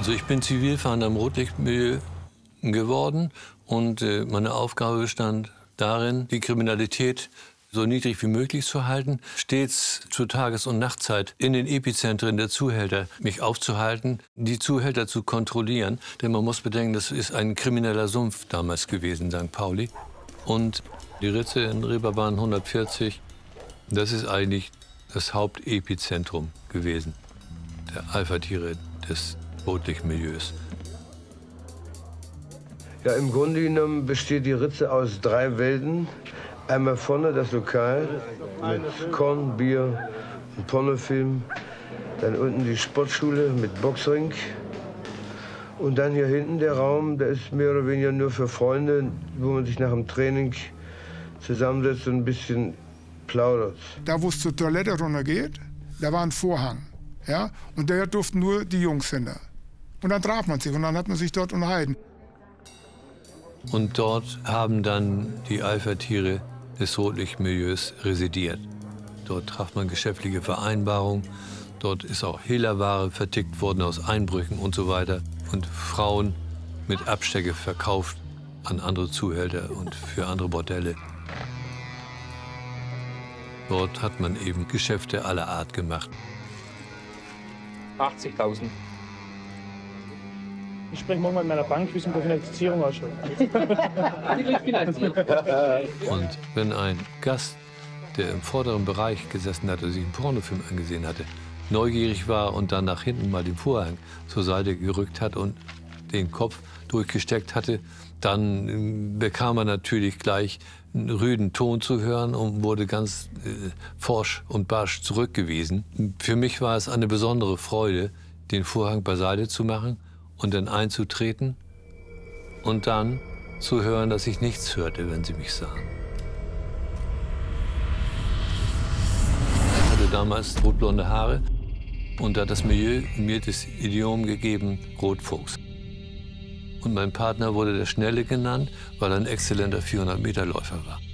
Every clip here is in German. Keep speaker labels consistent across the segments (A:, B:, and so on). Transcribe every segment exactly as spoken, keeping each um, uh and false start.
A: Also ich bin Zivilfahnder im Rotlichtmilieu geworden und äh, meine Aufgabe bestand darin, die Kriminalität so niedrig wie möglich zu halten, stets zur Tages- und Nachtzeit in den Epizentren der Zuhälter mich aufzuhalten, die Zuhälter zu kontrollieren. Denn man muss bedenken, das ist ein krimineller Sumpf damals gewesen, Sankt Pauli. Und die Ritze in Reeperbahn hundertvierzig, das ist eigentlich das Hauptepizentrum gewesen, der Alpha-Tiere des Rotlichtmilieus.
B: Ja, im Grunde genommen besteht die Ritze aus drei Welten. Einmal vorne das Lokal mit Korn, Bier und Pornofilm. Dann unten die Sportschule mit Boxring. Und dann hier hinten der Raum, der ist mehr oder weniger nur für Freunde, wo man sich nach dem Training zusammensetzt und ein bisschen plaudert.
C: Da, wo es zur Toilette runtergeht, da war ein Vorhang. Ja? Und der durften nur die Jungs hinter. Und dann traf man sich und dann hat man sich dort unterhalten.
A: Und dort haben dann die Alpha-Tiere des Rotlichtmilieus residiert. Dort traf man geschäftliche Vereinbarungen. Dort ist auch Hehlerware vertickt worden aus Einbrüchen und so weiter. Und Frauen mit Abstecke verkauft an andere Zuhälter und für andere Bordelle. Dort hat man eben Geschäfte aller Art gemacht.
D: achtzigtausend. Ich spreche morgen mit meiner Bank, wie es mit der Finanzierung ausschaut.
A: Und wenn ein Gast, der im vorderen Bereich gesessen hatte, sich einen Pornofilm angesehen hatte, neugierig war und dann nach hinten mal den Vorhang zur Seite gerückt hat und den Kopf durchgesteckt hatte, dann bekam er natürlich gleich einen rüden Ton zu hören und wurde ganz äh, forsch und barsch zurückgewiesen. Für mich war es eine besondere Freude, den Vorhang beiseite zu machen und dann einzutreten und dann zu hören, dass ich nichts hörte, wenn sie mich sahen. Ich hatte damals rotblonde Haare und da hat das Milieu mir das Idiom gegeben, Rotfuchs. Und mein Partner wurde der Schnelle genannt, weil er ein exzellenter vierhundert-Meter-Läufer war.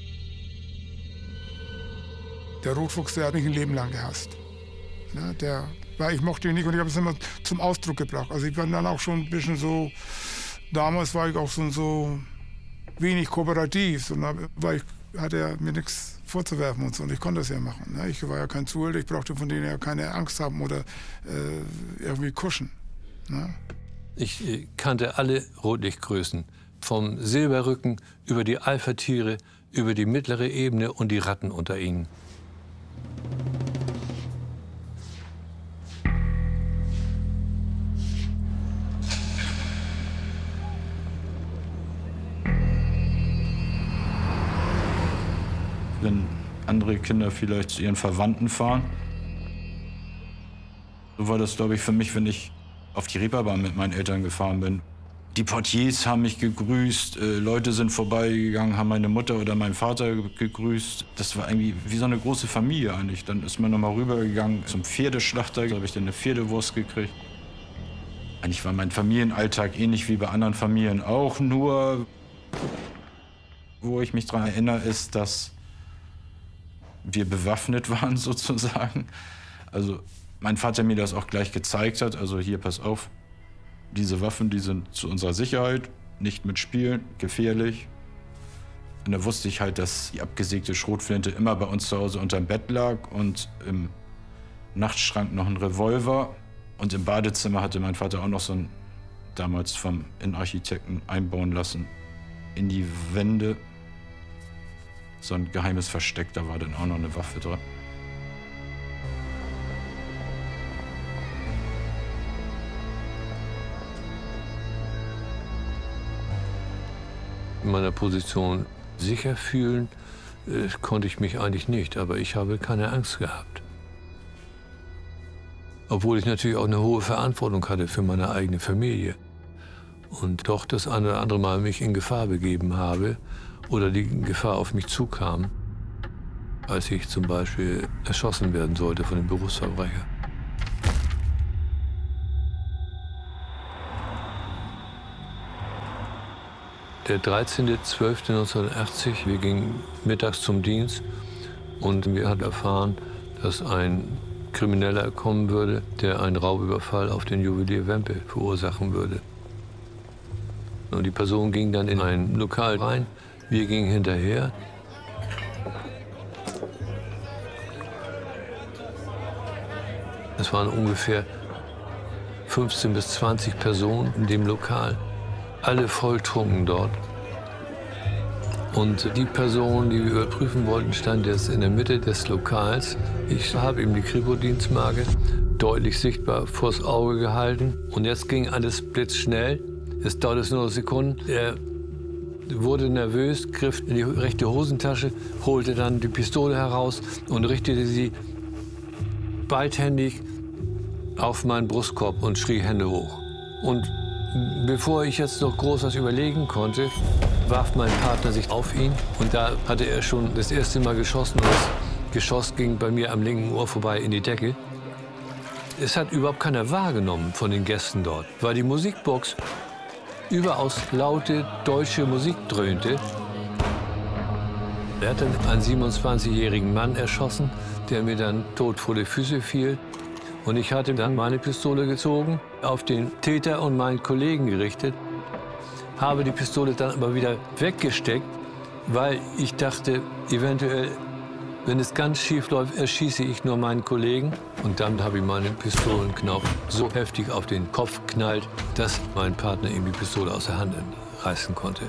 C: Der Rotfuchs, der hat mich ein Leben lang gehasst. Ja, der, weil ich mochte ihn nicht und ich habe es immer zum Ausdruck gebracht. Also ich war dann auch schon ein bisschen so, damals war ich auch schon so wenig kooperativ. Und weil ich hatte ja mir nichts vorzuwerfen und so. Und ich konnte das ja machen. Ne? Ich war ja kein Zuhälter, ich brauchte von denen ja keine Angst haben oder äh, irgendwie kuschen. Ne?
A: Ich äh, kannte alle Rotlichtgrößen, vom Silberrücken über die Alpha-Tiere, über die mittlere Ebene und die Ratten unter ihnen.
E: Wenn andere Kinder vielleicht zu ihren Verwandten fahren. So war das, glaube ich, für mich, wenn ich auf die Reeperbahn mit meinen Eltern gefahren bin. Die Portiers haben mich gegrüßt, äh, Leute sind vorbeigegangen, haben meine Mutter oder meinen Vater gegrüßt. Das war irgendwie wie so eine große Familie eigentlich. Dann ist man noch mal rübergegangen zum Pferdeschlachter, da habe ich dann eine Pferdewurst gekriegt. Eigentlich war mein Familienalltag ähnlich wie bei anderen Familien auch, nur wo ich mich daran erinnere, ist, dass wir bewaffnet waren sozusagen. Also mein Vater mir das auch gleich gezeigt hat, also hier, pass auf, diese Waffen, die sind zu unserer Sicherheit, nicht mitspielen, gefährlich. Und da wusste ich halt, dass die abgesägte Schrotflinte immer bei uns zu Hause unterm Bett lag und im Nachtschrank noch ein Revolver. Und im Badezimmer hatte mein Vater auch noch so ein, damals vom Innenarchitekten einbauen lassen, in die Wände. So ein geheimes Versteck, da war dann auch noch eine Waffe drin.
A: In meiner Position sicher fühlen äh, konnte ich mich eigentlich nicht, aber ich habe keine Angst gehabt. Obwohl ich natürlich auch eine hohe Verantwortung hatte für meine eigene Familie. Und doch das eine oder andere Mal mich in Gefahr begeben habe oder die Gefahr auf mich zukam, als ich zum Beispiel erschossen werden sollte von dem Berufsverbrecher. Der dreizehnter zwölfter neunzehnhundertachtzig, wir gingen mittags zum Dienst und wir hatten erfahren, dass ein Krimineller kommen würde, der einen Raubüberfall auf den Juwelier Wempe verursachen würde. Und die Person ging dann in ein Lokal rein, wir gingen hinterher. Es waren ungefähr fünfzehn bis zwanzig Personen in dem Lokal, alle volltrunken dort. Und die Person, die wir überprüfen wollten, stand jetzt in der Mitte des Lokals. Ich habe ihm die Kripo-Dienstmarke deutlich sichtbar vors Auge gehalten. Und jetzt ging alles blitzschnell. Es dauerte nur Sekunden. Er wurde nervös, griff in die rechte Hosentasche, holte dann die Pistole heraus und richtete sie beidhändig auf meinen Brustkorb und schrie Hände hoch. Und bevor ich jetzt noch groß was überlegen konnte, warf mein Partner sich auf ihn. Und da hatte er schon das erste Mal geschossen. Und das Geschoss ging bei mir am linken Ohr vorbei in die Decke. Es hat überhaupt keiner wahrgenommen von den Gästen dort, weil die Musikbox überaus laute deutsche Musik dröhnte. Er hat dann einen siebenundzwanzigjährigen Mann erschossen, der mir dann tot vor die Füße fiel. Und ich hatte dann meine Pistole gezogen, auf den Täter und meinen Kollegen gerichtet, habe die Pistole dann aber wieder weggesteckt, weil ich dachte, eventuell, wenn es ganz schief läuft, erschieße ich nur meinen Kollegen. Und dann habe ich meinen Pistolenknauf so heftig auf den Kopf geknallt, dass mein Partner ihm die Pistole aus der Hand reißen konnte.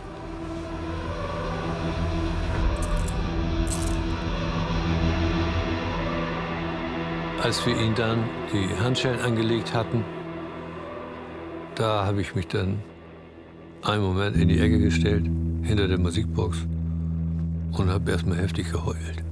A: Als wir ihn dann die Handschellen angelegt hatten, da habe ich mich dann einen Moment in die Ecke gestellt, hinter der Musikbox, und habe erst mal heftig geheult.